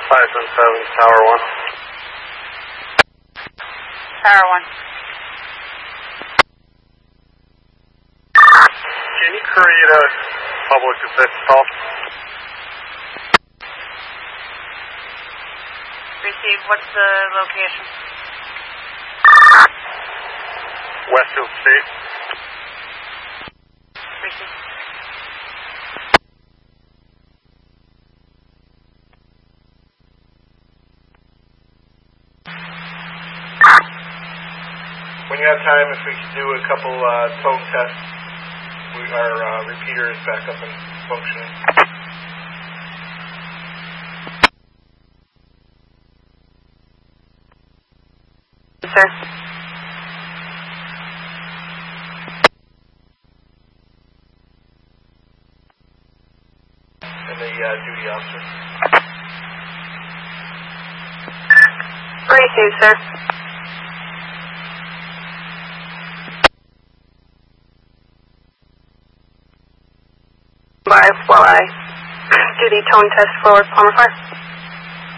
577, Tower 1. Tower 1. Can you create a public assist call? Receive. What's the location? Westfield State. Receive. When you have time, if we could do a couple tone tests, our repeater is back up and functioning. Sir. And the duty officer. Receive, sir. While I do the tone test forward, Palmer 5.